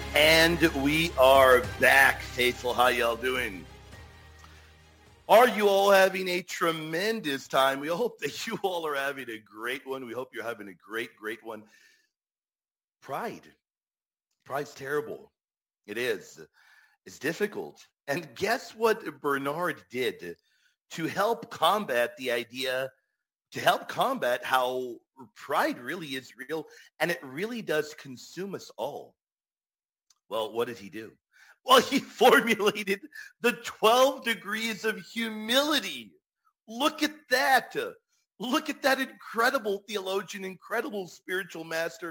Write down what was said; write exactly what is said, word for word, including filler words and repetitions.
And we are back, faithful. How y'all doing? Are you all having a tremendous time? We hope that you all are having a great one. We hope you're having a great, great one. Pride. Pride's terrible. It is. It's difficult. And guess what Bernard did to help combat the idea, to help combat how pride really is real and it really does consume us all? Well, what did he do? Well, he formulated the twelve degrees of humility. Look at that. Look at that incredible theologian, incredible spiritual master.